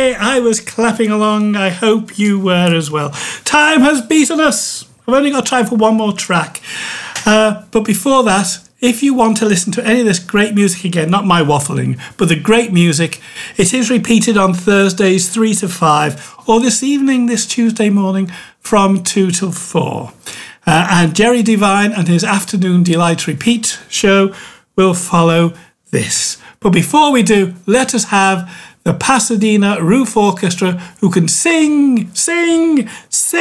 Yay! I was clapping along. I hope you were as well. Time has beaten us. I've only got time for one more track. But before that, if you want to listen to any of this great music again, not my waffling, but the great music, it is repeated on Thursdays 3 to 5, or this evening, this Tuesday morning, from 2 till 4. And Jerry Devine and his Afternoon Delight Repeat show will follow this. But before we do, let us have the Pasadena Roof Orchestra, who can sing, sing, sing.